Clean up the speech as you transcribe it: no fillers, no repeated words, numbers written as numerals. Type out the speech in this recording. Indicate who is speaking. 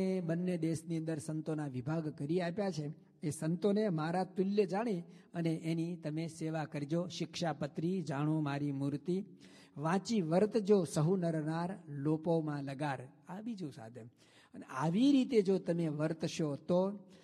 Speaker 1: બંને દેશની અંદર સંતોના વિભાગ કરી આપ્યા છે. એ સંતોને મારા તુલ્ય જાણી અને એની તમે સેવા કરજો. શિક્ષાપત્રી જાણો મારી મૂર્તિ, વાંચી વર્તજો સહુ નરનાર, લોપોમાં લગાર. આ બીજું સાધન. અને આવી રીતે જો તમે વર્તશો તો